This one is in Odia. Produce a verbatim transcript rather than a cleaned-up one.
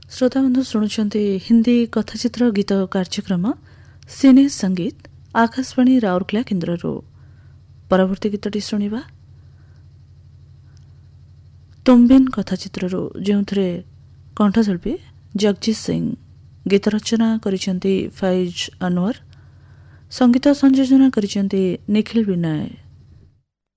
ଶ୍ରୋତାବନ୍ଧୁ ଶୁଣୁଛନ୍ତି ହିନ୍ଦୀ କଥାଚିତ୍ର ଗୀତ କାର୍ଯ୍ୟକ୍ରମ ସିନେ ସଙ୍ଗୀତ ଆକାଶବାଣୀ ରାଉରକେଲା କେନ୍ଦ୍ରରୁ। ପରବର୍ତ୍ତୀ ଗୀତଟି ଶୁଣିବା ତୁମ୍ବିନ୍ କଥାଚିତ୍ରରୁ, ଯେଉଁଥିରେ କଣ୍ଠଶିଳ୍ପୀ ଜଗଜିତ ସିଂ, ଗୀତ ରଚନା କରିଛନ୍ତି ଫୈଜ ଅନୱର, ସଙ୍ଗୀତ ସଂଯୋଜନା କରିଛନ୍ତି ନିଖିଲ ବିନୟ।